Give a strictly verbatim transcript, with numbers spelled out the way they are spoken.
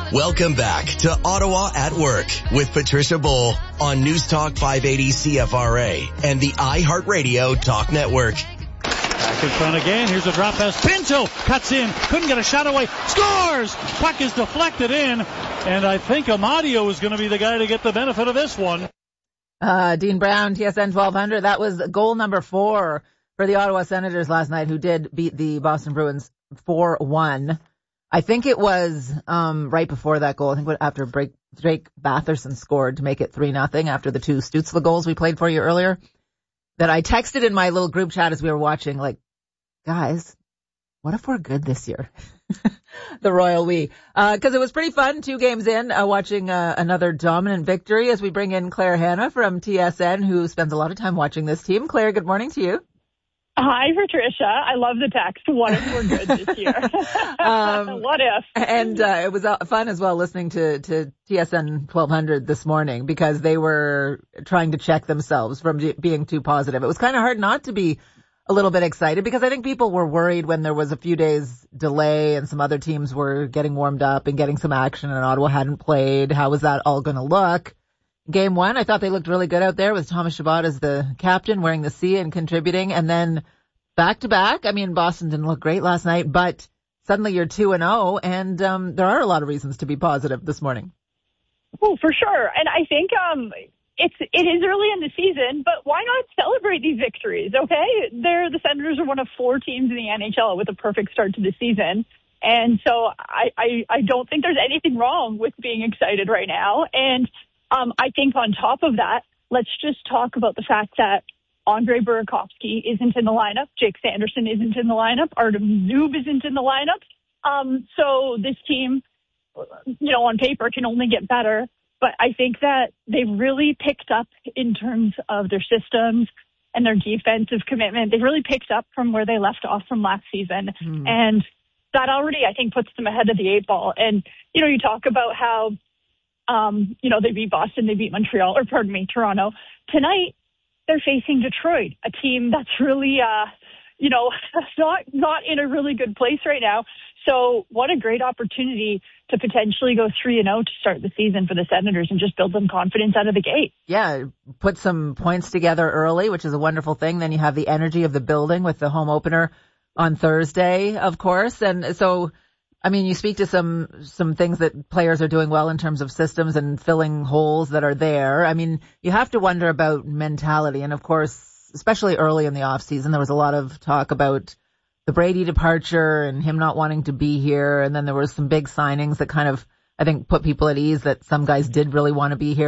Welcome back to Ottawa at Work with Patricia Bull on News Talk five eighty C F R A and the iHeartRadio Talk Network. Back in front again. Here's a drop pass. Pinto cuts in. Couldn't get a shot away. Scores! Puck is deflected in. And I think Amadio is going to be the guy to get the benefit of this one. Uh, Dean Brown, T S N twelve hundred. That was goal number four for the Ottawa Senators last night, who did beat the Boston Bruins four one. I think it was um right before that goal. I think after break, Drake Batherson scored to make it three nothing after the two Stützle goals we played for you earlier, that I texted in my little group chat as we were watching, like, guys, what if we're good this year? The Royal We. Uh, cause it was pretty fun, two games in, uh, watching uh, another dominant victory as we bring in Claire Hanna from T S N, who spends a lot of time watching this team. Claire, good morning to you. Hi, Patricia. I love the text. What if we're good this year? um, what if? And uh, it was uh, fun as well listening to, to T S N twelve hundred this morning, because they were trying to check themselves from g- being too positive. It was kind of hard not to be a little bit excited, because I think people were worried when there was a few days delay and some other teams were getting warmed up and getting some action and Ottawa hadn't played. How was that all going to look? Game one, I thought they looked really good out there with Thomas Chabot as the captain, wearing the C and contributing. And then back to back, I mean, Boston didn't look great last night, but suddenly you're two and oh, and um, there are a lot of reasons to be positive this morning. Oh, for sure. And I think um, it's it is early in the season, but why not celebrate these victories? Okay, they're the Senators are one of four teams in the N H L with a perfect start to the season. And so I, I, I don't think there's anything wrong with being excited right now. And Um, I think on top of that, let's just talk about the fact that Andre Burakovsky isn't in the lineup. Jake Sanderson isn't in the lineup. Artem Zub isn't in the lineup. Um, so this team, you know, on paper can only get better. But I think that they've really picked up in terms of their systems and their defensive commitment. They've really picked up from where they left off from last season. Mm. And that already, I think, puts them ahead of the eight ball. And, you know, you talk about how Um, you know, they beat Boston, they beat Montreal, or pardon me, Toronto. Tonight, they're facing Detroit, a team that's really, uh, you know, not, not in a really good place right now. So what a great opportunity to potentially go three and oh to start the season for the Senators and just build them confidence out of the gate. Yeah, put some points together early, which is a wonderful thing. Then you have the energy of the building with the home opener on Thursday, of course. And so, I mean, you speak to some some things that players are doing well in terms of systems and filling holes that are there. I mean, you have to wonder about mentality. And, of course, especially early in the offseason, there was a lot of talk about the Brady departure and him not wanting to be here. And then there was some big signings that kind of, I think, put people at ease that some guys did really want to be here.